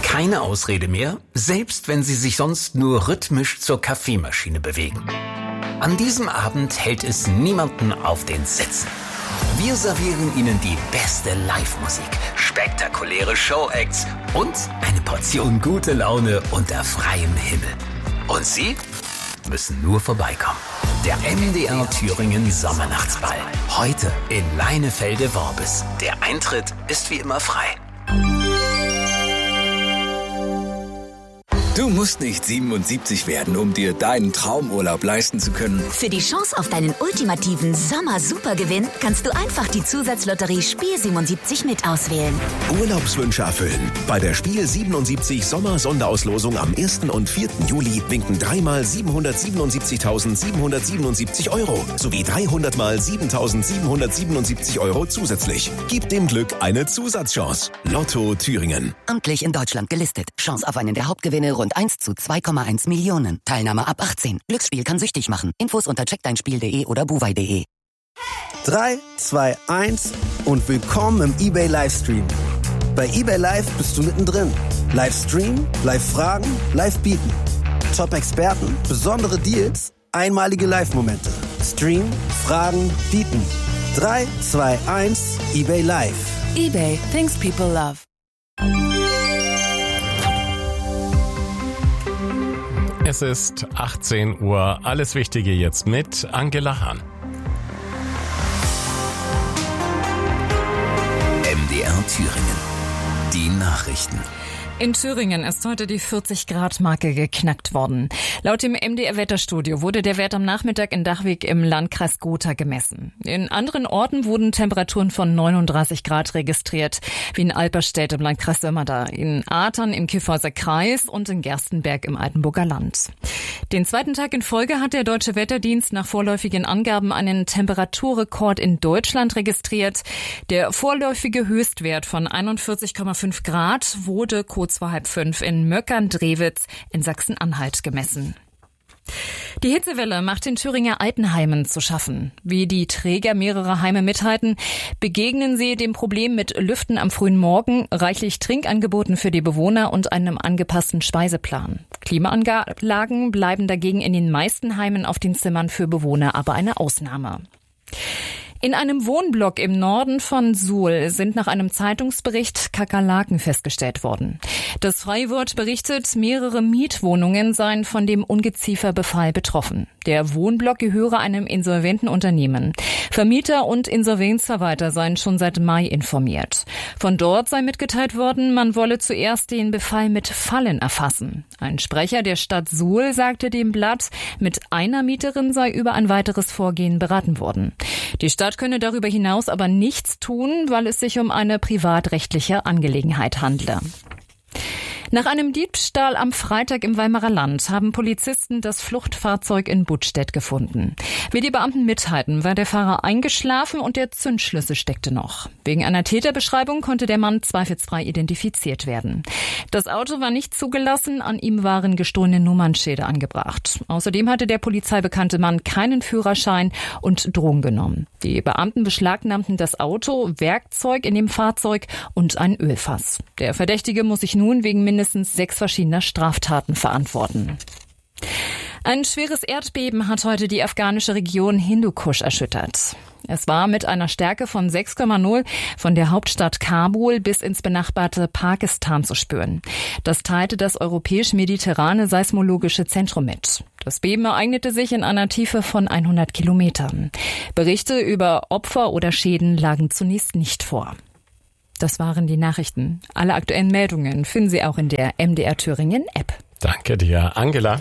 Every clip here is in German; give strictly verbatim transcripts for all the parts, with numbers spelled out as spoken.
Keine Ausrede mehr, selbst wenn Sie sich sonst nur rhythmisch zur Kaffeemaschine bewegen. An diesem Abend hält es niemanden auf den Sitzen. Wir servieren Ihnen die beste Live-Musik, spektakuläre Show-Acts und eine Portion gute Laune unter freiem Himmel. Und Sie müssen nur vorbeikommen. Der M D R Thüringen Sommernachtsball. Heute in Leinefelde-Worbis. Der Eintritt ist wie immer frei. Du musst nicht siebenundsiebzig werden, um dir deinen Traumurlaub leisten zu können. Für die Chance auf deinen ultimativen Sommer-Supergewinn kannst du einfach die Zusatzlotterie Spiel siebenundsiebzig mit auswählen. Urlaubswünsche erfüllen. Bei der Spiel siebenundsiebzig Sommer-Sonderauslosung am ersten und vierten Juli winken dreimal siebenhundertsiebenundsiebzigtausendsiebenhundertsiebenundsiebzig Euro sowie dreihundert mal siebentausendsiebenhundertsiebenundsiebzig Euro zusätzlich. Gib dem Glück eine Zusatzchance. Lotto Thüringen. Amtlich in Deutschland gelistet. Chance auf einen der Hauptgewinne rund eins zu zwei Komma eins Millionen. Teilnahme ab achtzehn. Glücksspiel kann süchtig machen. Infos unter check dein spiel punkt de oder buwei punkt de. drei, zwei, eins und willkommen im eBay Livestream. Bei eBay Live bist du mittendrin. Livestream, Live-Fragen, Live-Bieten. Top-Experten, besondere Deals, einmalige Live-Momente. Stream, Fragen, Bieten. drei, zwei, eins, eBay Live. eBay, things people love. Es ist achtzehn Uhr. Alles Wichtige jetzt mit Angela Hahn. M D R Thüringen. Die Nachrichten. In Thüringen ist heute die vierzig-Grad-Marke geknackt worden. Laut dem M D R-Wetterstudio wurde der Wert am Nachmittag in Dachwig im Landkreis Gotha gemessen. In anderen Orten wurden Temperaturen von neununddreißig Grad registriert, wie in Alperstedt im Landkreis Sömmerda, in Athern im Kyffhäuser Kreis und in Gerstenberg im Altenburger Land. Den zweiten Tag in Folge hat der Deutsche Wetterdienst nach vorläufigen Angaben einen Temperaturrekord in Deutschland registriert. Der vorläufige Höchstwert von einundvierzig Komma fünf Grad wurde kurz vor halb fünf in Möckern-Drewitz in Sachsen-Anhalt gemessen. Die Hitzewelle macht den Thüringer Altenheimen zu schaffen. Wie die Träger mehrerer Heime mithalten, begegnen sie dem Problem mit Lüften am frühen Morgen, reichlich Trinkangeboten für die Bewohner und einem angepassten Speiseplan. Klimaanlagen bleiben dagegen in den meisten Heimen auf den Zimmern für Bewohner aber eine Ausnahme. In einem Wohnblock im Norden von Suhl sind nach einem Zeitungsbericht Kakerlaken festgestellt worden. Das Freiwort berichtet, mehrere Mietwohnungen seien von dem Ungezieferbefall betroffen. Der Wohnblock gehöre einem insolventen Unternehmen. Vermieter und Insolvenzverwalter seien schon seit Mai informiert. Von dort sei mitgeteilt worden, man wolle zuerst den Befall mit Fallen erfassen. Ein Sprecher der Stadt Suhl sagte dem Blatt, mit einer Mieterin sei über ein weiteres Vorgehen beraten worden. Die Stadt könne darüber hinaus aber nichts tun, weil es sich um eine privatrechtliche Angelegenheit handle. Nach einem Diebstahl am Freitag im Weimarer Land haben Polizisten das Fluchtfahrzeug in Buttstedt gefunden. Wie die Beamten mitteilten, war der Fahrer eingeschlafen und der Zündschlüssel steckte noch. Wegen einer Täterbeschreibung konnte der Mann zweifelsfrei identifiziert werden. Das Auto war nicht zugelassen, an ihm waren gestohlene Nummernschilder angebracht. Außerdem hatte der polizeibekannte Mann keinen Führerschein und Drogen genommen. Die Beamten beschlagnahmten das Auto, Werkzeug in dem Fahrzeug und ein Ölfass. Der Verdächtige muss sich nun wegen mindestens sechs verschiedener Straftaten verantworten. Ein schweres Erdbeben hat heute die afghanische Region Hindukusch erschüttert. Es war mit einer Stärke von sechs Komma null von der Hauptstadt Kabul bis ins benachbarte Pakistan zu spüren. Das teilte das europäisch-mediterrane Seismologische Zentrum mit. Das Beben ereignete sich in einer Tiefe von hundert Kilometern. Berichte über Opfer oder Schäden lagen zunächst nicht vor. Das waren die Nachrichten. Alle aktuellen Meldungen finden Sie auch in der M D R Thüringen App. Danke dir, Angela.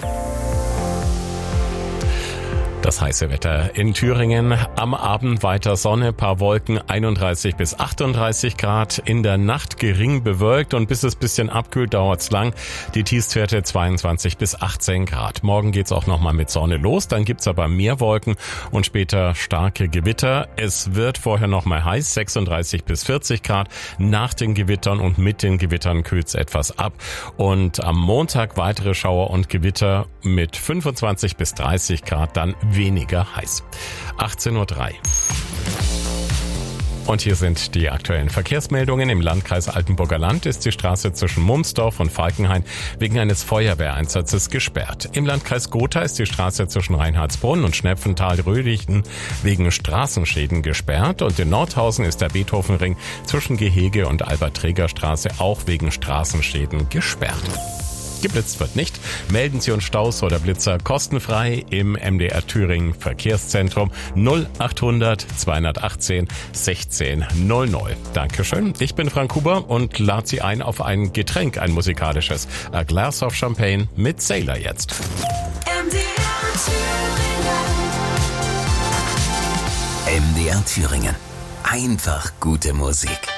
Das heiße Wetter in Thüringen. Am Abend weiter Sonne, paar Wolken, einunddreißig bis achtunddreißig Grad. In der Nacht gering bewölkt und bis es bisschen abkühlt, dauert's lang. Die Tiefstwerte zweiundzwanzig bis achtzehn Grad. Morgen geht's auch nochmal mit Sonne los. Dann gibt's aber mehr Wolken und später starke Gewitter. Es wird vorher nochmal heiß, sechsunddreißig bis vierzig Grad. Nach den Gewittern und mit den Gewittern kühlt's etwas ab. Und am Montag weitere Schauer und Gewitter mit fünfundzwanzig bis dreißig Grad, dann weniger heiß. achtzehn Uhr drei. Und hier sind die aktuellen Verkehrsmeldungen. Im Landkreis Altenburger Land ist die Straße zwischen Mumsdorf und Falkenhain wegen eines Feuerwehreinsatzes gesperrt. Im Landkreis Gotha ist die Straße zwischen Reinhardsbrunn und Schnepfenthal-Rödichten wegen Straßenschäden gesperrt. Und in Nordhausen ist der Beethovenring zwischen Gehege und Albert-Träger-Straße auch wegen Straßenschäden gesperrt. Geblitzt wird nicht. Melden Sie uns Staus oder Blitzer kostenfrei im M D R Thüringen Verkehrszentrum null achthundert zweihundertachtzehn sechzehn null null. Dankeschön. Ich bin Frank Huber und lade Sie ein auf ein Getränk, ein musikalisches. A Glass of Champagne mit Sailor jetzt. M D R Thüringen. M D R Thüringen. Einfach gute Musik.